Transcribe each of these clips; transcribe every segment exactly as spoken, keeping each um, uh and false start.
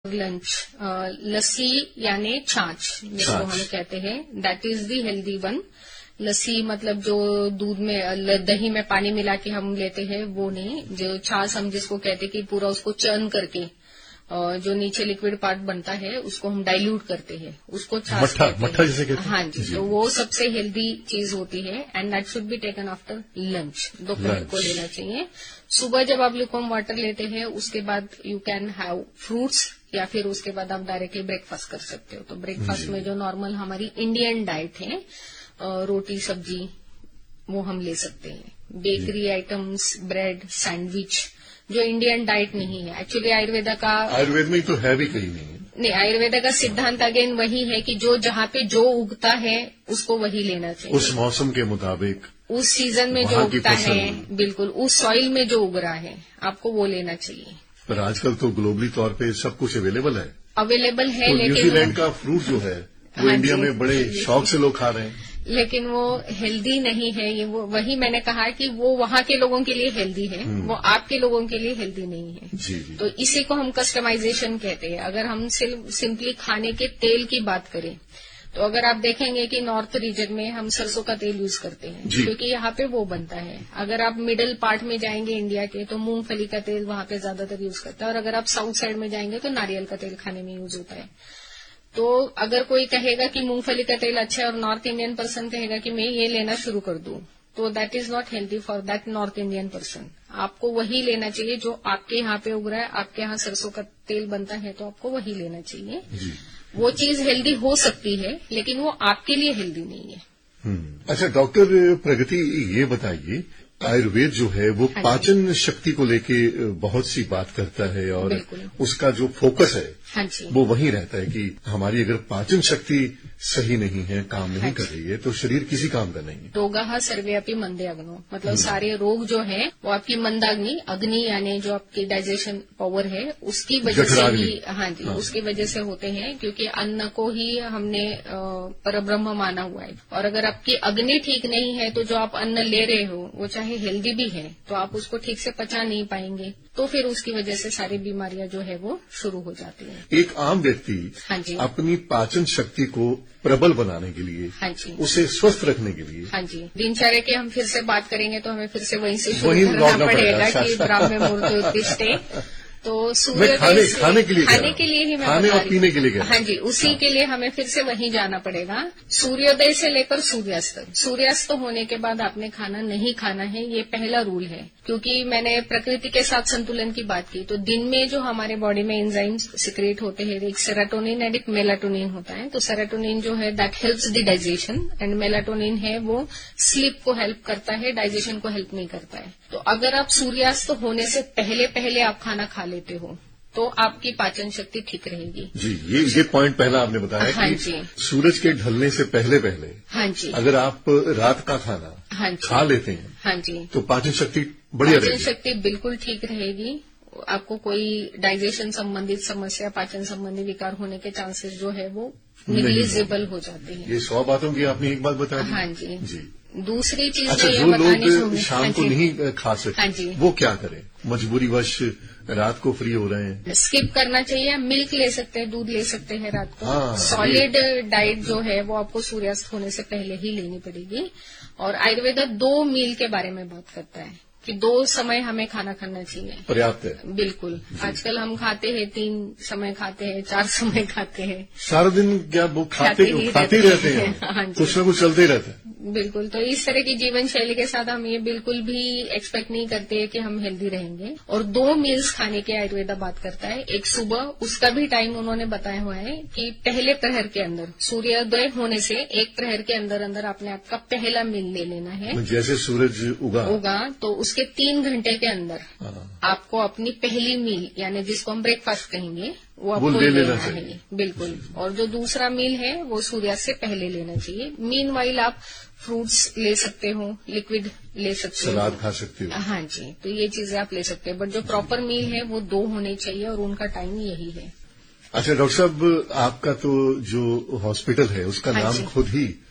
Lunch लस्सी यानी छाछ जिसको हम कहते हैं, that is the healthy one. लस्सी मतलब जो दूध में दही में पानी मिला के हम लेते हैं वो नहीं, जो छाछ हम जिसको कहते हैं कि पूरा उसको चर्न करके जो नीचे लिक्विड पार्ट बनता है उसको हम डाइल्यूट करते हैं, उसको छाछ कहते हैं। मट्ठा जैसे कहते हैं। हाँ जी, तो वो सबसे हेल्दी चीज होती है and that should be taken after lunch, दोपहर को लेना चाहिए। सुबह जब आप लुकवार्म वाटर लेते हैं उसके बाद यू कैन हैव फ्रूट्स या फिर उसके बाद आप डायरेक्टली ब्रेकफास्ट कर सकते हो। तो ब्रेकफास्ट में जो नॉर्मल हमारी इंडियन डाइट है, रोटी सब्जी वो हम ले सकते हैं। बेकरी आइटम्स, ब्रेड, सैंडविच जो इंडियन डाइट नहीं है। एक्चुअली आयुर्वेदा का आयुर्वेद में तो है भी कहीं नहीं नहीं, आयुर्वेदा का सिद्धांत अगेन वही है कि जो जहाँ पे जो उगता है उसको वही लेना चाहिए, उस मौसम के मुताबिक, उस सीजन में जो उगता है, बिल्कुल उस सॉइल में जो उग रहा है आपको वो लेना चाहिए। पर आजकल तो ग्लोबली तौर पे सब कुछ अवेलेबल है अवेलेबल है तो लेकिन न्यूजीलैंड का फ्रूट जो है वो हाँ इंडिया जी, में बड़े शौक से लोग खा रहे हैं, लेकिन वो हेल्दी नहीं है। ये वो वही मैंने कहा कि वो वहाँ के लोगों के लिए हेल्दी है, वो आपके लोगों के लिए हेल्दी नहीं है। जी, जी। तो इसी को हम कस्टमाइजेशन कहते हैं। अगर हम सिर्फ सिंपली खाने के तेल की बात करें तो अगर आप देखेंगे कि नॉर्थ रीजन में हम सरसों का तेल यूज करते हैं क्योंकि यहाँ पे वो बनता है। अगर आप मिडिल पार्ट में जाएंगे इंडिया के तो मूंगफली का तेल वहाँ पे ज्यादातर यूज करता है, और अगर आप साउथ साइड में जाएंगे तो नारियल का तेल खाने में यूज होता है। तो अगर कोई कहेगा कि मूंगफली का तेल अच्छा है और नॉर्थ इंडियन पर्सन कहेगा कि मैं ये लेना शुरू कर दूं, तो that is not healthy for that north Indian person. आपको वही लेना चाहिए जो आपके यहाँ पे उग रहा है। आपके यहाँ सरसों का तेल बनता है तो आपको वही लेना चाहिए। वो चीज हेल्दी हो सकती है लेकिन वो आपके लिए हेल्दी नहीं है। अच्छा डॉक्टर प्रगति, ये बताइए आयुर्वेद जो है वो हाँ पाचन शक्ति को लेके बहुत सी बात करता है और उसका जो फोकस है हाँ जी, वो वही रहता है कि हमारी अगर पाचन शक्ति सही नहीं है, काम नहीं हाँ कर रही है तो शरीर किसी काम का नहीं है। रोगाः सर्वेऽपि मंदे अग्नौ, मतलब सारे रोग जो है वो आपकी मंदाग्नि, अग्नि यानी जो आपकी डाइजेशन पावर है उसकी वजह से ही हाँ जी हाँ। उसकी वजह से होते हैं क्योंकि अन्न को ही हमने परब्रह्म माना हुआ है। और अगर आपकी अग्नि ठीक नहीं है तो जो आप अन्न ले रहे हो वो चाहे हेल्दी भी है तो आप उसको ठीक से पचा नहीं पाएंगे, तो फिर उसकी वजह से सारी बीमारियां जो है वो शुरू हो जाती है। एक आम व्यक्ति हाँ जी, अपनी पाचन शक्ति को प्रबल बनाने के लिए, हाँ जी, उसे स्वस्थ रखने के लिए, हाँ जी, दिनचर्या की हम फिर से बात करेंगे तो हमें फिर से वहीं से शुरू करना पड़ेगा कि ब्राह्मे मुहूर्ते उत्तिष्ठे। तो सूर्योदय खाने, खाने के लिए खाने के लिए ही मैं खाने और पीने के लिए हाँ जी, उसी हाँ। के लिए हमें फिर से वहीं जाना पड़ेगा। सूर्योदय से लेकर सूर्यास्त तक, सूर्यास्त होने के बाद आपने खाना नहीं खाना है, ये पहला रूल है। क्योंकि मैंने प्रकृति के साथ संतुलन की बात की तो दिन में जो हमारे बॉडी में एंजाइम्स सिक्रेट होते हैं, एक सेरोटोनिन एंड एक मेलाटोनिन होता है। तो सेरोटोनिन जो है that helps the digestion and melatonin है वो स्लीप को हेल्प करता है, डाइजेशन को हेल्प नहीं करता है। तो अगर आप सूर्यास्त होने से पहले पहले आप खाना खा लेते हो तो आपकी पाचन शक्ति ठीक रहेगी। जी, ये ये पॉइंट पहला आपने बताया हाँ कि जी, सूरज के ढलने से पहले पहले हाँ जी, अगर आप रात का खाना हाँ जी, खा लेते हैं हाँ जी, तो पाचन शक्ति बढ़िया पाचन रहेगी, शक्ति बिल्कुल ठीक रहेगी। आपको कोई डाइजेशन संबंधित समस्या, पाचन संबंधी विकार होने के चांसेस जो है वो निग्लिजिबल हो जाते हैं। ये सौ बातों की आपने एक बात बता दी। हाँ जी, जी। दूसरी चीज अच्छा, ये जो बतानी लोग शाम हाँ को नहीं खा सकते हाँ जी, वो क्या करें? मजबूरीवश रात को फ्री हो रहे हैं, स्किप करना चाहिए। मिल्क ले सकते हैं, दूध ले सकते हैं रात को। हाँ, सॉलिड डाइट जो है वो आपको सूर्यास्त होने से पहले ही लेनी पड़ेगी। और आयुर्वेदा दो मील के बारे में बात करता है कि दो समय हमें खाना खाना चाहिए, पर्याप्त है। बिल्कुल। आजकल हम खाते हैं, तीन समय खाते हैं, चार समय खाते हैं, सारा दिन क्या वो खाते खाते, खाते ही रहते हैं, हाँ जी, कुछ न कुछ चलते ही रहता है। बिल्कुल। तो इस तरह की जीवन शैली के साथ हम ये बिल्कुल भी एक्सपेक्ट नहीं करते कि हम हेल्दी रहेंगे। और दो मील्स खाने के आयुर्वेदा बात करता है। एक सुबह, उसका भी टाइम उन्होंने बताया हुआ है कि पहले प्रहर के अंदर, सूर्योदय होने से एक प्रहर के अंदर अंदर आपने आपका पहला मील ले लेना है। जैसे सूरज उगा उगा तो उसके तीन घंटे के अंदर आपको अपनी पहली मील यानी जिसको हम ब्रेकफास्ट कहेंगे वो आपको ले लेना है, बिल्कुल। और जो दूसरा मील है वो सूर्यास्त से पहले लेना चाहिए। मीनवाइल आप फ्रूट्स ले सकते हो, लिक्विड ले सकते हो, सलाद खा सकते हो, हाँ जी, तो ये चीजें आप ले सकते हैं। बट जो प्रॉपर मील है वो दो होने चाहिए और उनका टाइम यही है। अच्छा डॉक्टर साहब, आपका तो जो हॉस्पिटल है उसका हाँ नाम खुद ही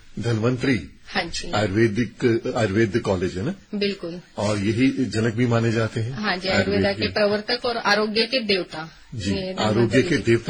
धन्वंतरी हाँ जी आयुर्वेदिक आयुर्वेद कॉलेज है ना? बिल्कुल। और यही जनक भी माने जाते हैं? हाँ जी, आयुर्वेदा के प्रवर्तक और आरोग्य के देवता जी, आरोग्य के देवता